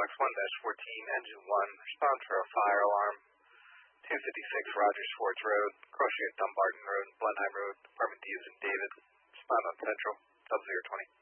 Fox 1-14, Engine 1, respond for a fire alarm. 256 Rogers Forge Road, crossing at Dumbarton Road, Blenheim Road, Apartment D is in David. Respond on Central, 0020.